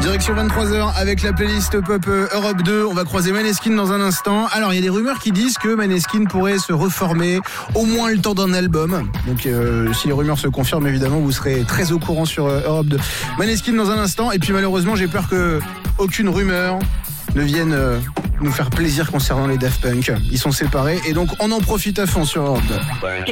Direction 23h avec la playlist Pop Europe 2. On va croiser Maneskin dans un instant. Alors, il y a des rumeurs qui disent que Maneskin pourrait se reformer au moins le temps d'un album. Donc, si les rumeurs se confirment, évidemment, vous serez très au courant sur Europe 2. Maneskin dans un instant. Et puis, malheureusement, j'ai peur que aucune rumeur ne vienne nous faire plaisir concernant les Daft Punk. Ils sont séparés et donc on en profite à fond sur Europe 2.